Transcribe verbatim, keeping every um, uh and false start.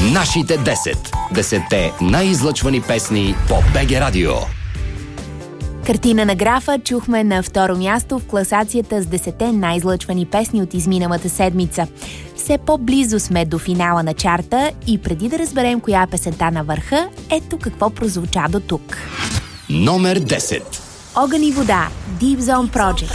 Нашите десет. Десетте най-излъчвани песни по БГ Радио. Картина на графа чухме на второ място в класацията с десетте най-излъчвани песни от изминалата седмица. Все по-близо сме до финала на чарта и преди да разберем коя е песента на върха, ето какво прозвуча до тук. Номер десет. Огън и вода, Deep Zone Project.